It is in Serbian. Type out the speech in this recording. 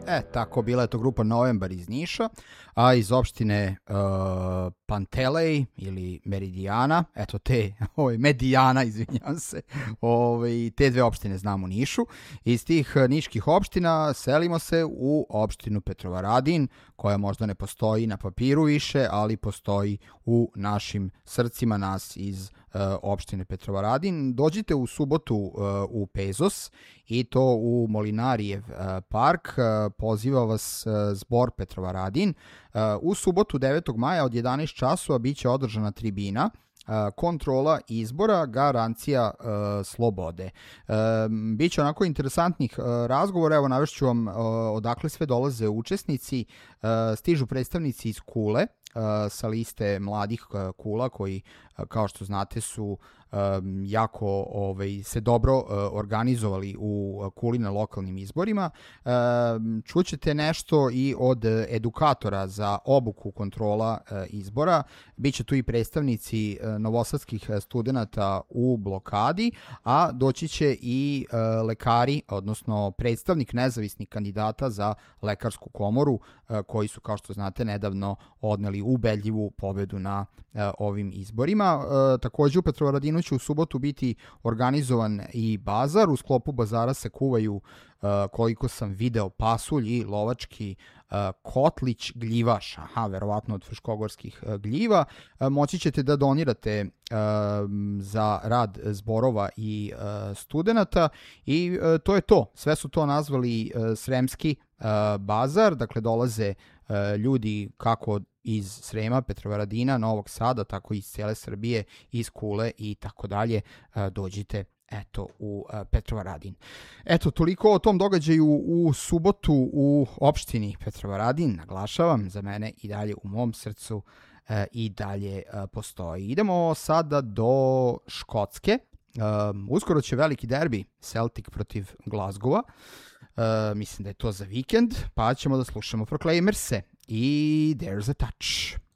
Tako, bila je to grupa Novembar iz Niša, a iz opštine Pantelej ili Meridijana, Medijana, izvinjam se, te dve opštine znam u Nišu. Iz tih niških opština selimo se u opštinu Petrovaradin, koja možda ne postoji na papiru više, ali postoji u našim srcima nas iz opštine Petrovaradin. Dođite u subotu u Pezos i to u Molinarijev park. Poziva vas zbor Petrovaradin. U subotu 9. maja od 11 časova biće održana tribina, kontrola izbora, garancija slobode. Biće onako interesantnih razgovora, evo navešću vam odakle sve dolaze učesnici. Stižu predstavnici iz Kule, sa liste mladih Kula koji, kao što znate, su jako se dobro organizovali u Kuli na lokalnim izborima. Čućete nešto i od edukatora za obuku kontrola izbora. Biće tu i predstavnici novosadskih studenta u blokadi, a doći će i lekari, odnosno predstavnik nezavisnih kandidata za lekarsku komoru, koji su, kao što znate, nedavno odneli ubedljivu pobedu na ovim izborima. Takođe u Petrovaradinu će u subotu biti organizovan i bazar. U sklopu bazara se kuvaju, koliko sam video, pasulj i lovački kotlić gljivaš, verovatno od fruškogorskih gljiva. Moći ćete da donirate za rad zborova i studenata i to je to. Sve su to nazvali Sremski bazar, dakle dolaze ljudi kako iz Srema, Petrovaradina, Novog Sada, tako i iz cijele Srbije, iz Kule i tako dalje. Dođite u Petrovaradin. Toliko o tom događaju u subotu u opštini Petrovaradin. Naglašavam, za mene i dalje u mom srcu i dalje postoji. Idemo sada do Škotske. Uskoro će veliki derbi Celtic protiv Glasgowa. Mislim da je to za vikend, pa ćemo da slušamo Proclaimerse i There's a Touch.